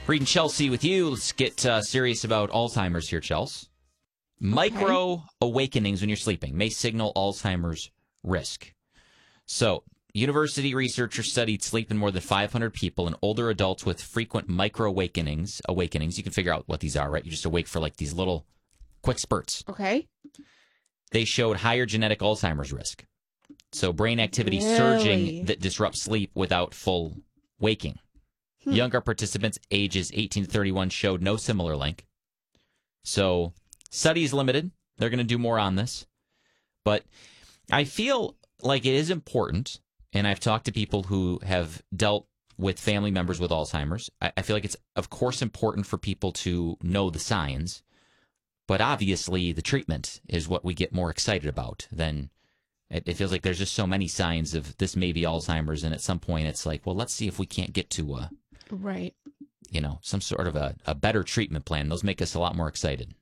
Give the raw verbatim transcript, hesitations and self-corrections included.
Reading Chelsea with you. Let's get uh, serious about Alzheimer's here, Chelsea. Micro awakenings when you're sleeping may signal Alzheimer's risk. So, university researchers studied sleep in more than five hundred people and older adults with frequent micro awakenings. Awakenings, you can figure out what these are, right? You're just awake for like these little quick spurts. Okay. They showed higher genetic Alzheimer's risk. So, brain activity Really? surging that disrupts sleep without full waking. Hmm. Younger participants, ages eighteen to thirty-one, showed no similar link. So, study is limited. They're going to do more on this. But I feel like it is important, and I've talked to people who have dealt with family members with Alzheimer's. I, I feel like it's, of course, important for people to know the signs. But obviously, the treatment is what we get more excited about than it, it feels like there's just so many signs of this may be Alzheimer's. And at some point, it's like, well, let's see if we can't get to a, right. you know, some sort of a, a better treatment plan. Those make us a lot more excited.